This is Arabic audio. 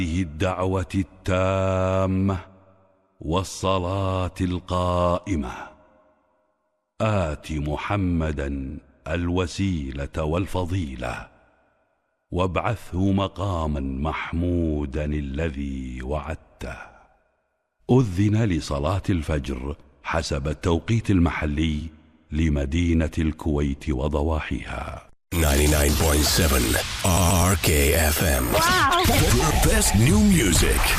الدعوة التامة والصلاة القائمة آت محمدا الوسيلة والفضيلة وابعثه مقاما محمودا الذي وعدته. أذن لصلاة الفجر حسب التوقيت المحلي لمدينة الكويت وضواحيها. 99.7 RKFM. Wow. The best new music.